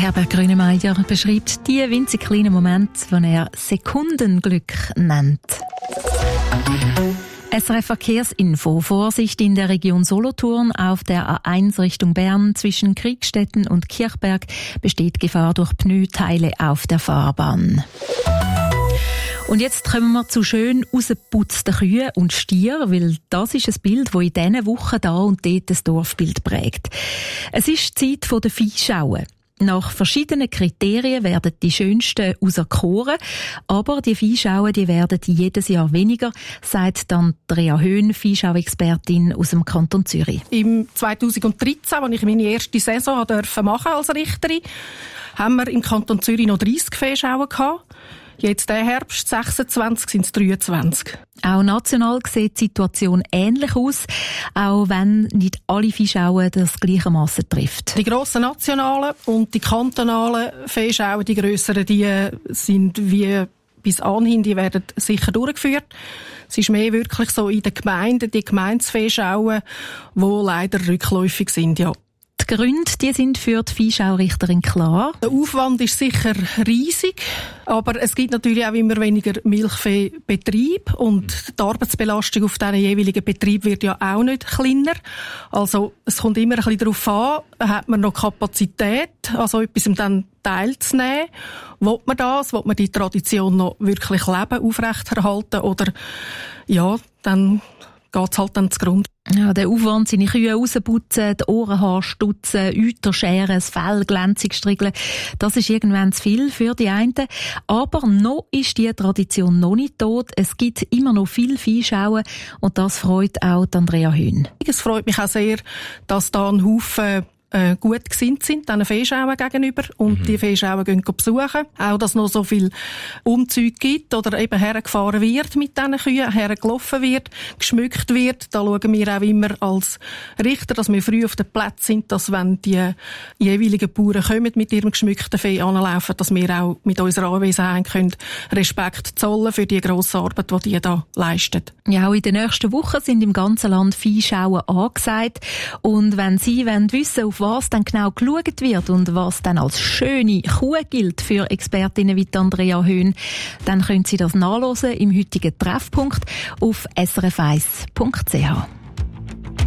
Herbert Grönemeyer beschreibt die winzig kleinen Momente, die er Sekundenglück nennt. SRF Verkehrsinfo. Vorsicht in der Region Solothurn. Auf der A1 Richtung Bern zwischen Kriegstetten und Kirchberg besteht Gefahr durch Pneuteile auf der Fahrbahn. Und jetzt kommen wir zu schön rausgeputzten Kühen und Stieren, weil das ist ein Bild, das in diesen Wochen da und dort das Dorfbild prägt. Es ist die Zeit der Viehschauen. Nach verschiedenen Kriterien werden die schönsten auserkoren, aber die Viehschauen die werden jedes Jahr weniger, sagt Andrea Höhn, Viehschau-Expertin aus dem Kanton Zürich. Im 2013, als ich meine erste Saison machen als Richterin, haben wir im Kanton Zürich noch 30 Viehschauen gehabt. Jetzt der Herbst 26 sind es 23. Auch national sieht die Situation ähnlich aus, auch wenn nicht alle Viehschauen das gleichermaßen trifft. Die grossen nationalen und die kantonalen Viehschauen, die grösseren, die sind wie bis anhin, die werden sicher durchgeführt. Es ist mehr wirklich so in den Gemeinden, die Gemeindeviehschauen, die leider rückläufig sind, ja. Die Gründe, die sind für die Viehschaurichterin klar. Der Aufwand ist sicher riesig, aber es gibt natürlich auch immer weniger Milchviehbetrieb und die Arbeitsbelastung auf diesen jeweiligen Betrieb wird ja auch nicht kleiner. Also es kommt immer ein bisschen darauf an, hat man noch Kapazität, also etwas dann teilzunehmen. Will man das? Will man die Tradition noch wirklich leben, aufrechterhalten oder ja, dann geht's halt dann zugrunde. Ja, der Aufwand, seine Kühe rausputzen, die Ohrenhaare stutzen, Euter scheren, das Fell glänzig striegeln, das ist irgendwann zu viel für die einen. Aber noch ist die Tradition noch nicht tot. Es gibt immer noch viel Viehschauen und das freut auch Andrea Höhn. Es freut mich auch sehr, dass da ein Haufen gut gesinnt sind, diesen Viehschauen gegenüber und die Viehschauen gehen besuchen. Auch, dass noch so viel Umzüge gibt oder eben hergefahren wird mit diesen Kühen, hergelaufen wird, geschmückt wird. Da schauen wir auch immer als Richter, dass wir früh auf den Plätzen sind, dass wenn die jeweiligen Bauern kommen mit ihrem geschmückten Vieh anlaufen, dass wir auch mit unserer Anwesenheit können Respekt zollen für die grosse Arbeit, die die da leisten. Ja, auch in den nächsten Wochen sind im ganzen Land Viehschauen angesagt. Und wenn Sie wissen, auf was dann genau geschaut wird und was dann als schöne Kuh gilt für Expertinnen wie Andrea Höhn, dann können Sie das nachlesen im heutigen Treffpunkt auf srf1.ch.